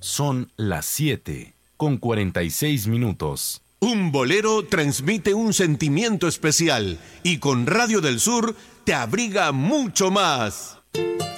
Son las 7:46. Un bolero transmite un sentimiento especial y con Radio del Sur te abriga mucho más.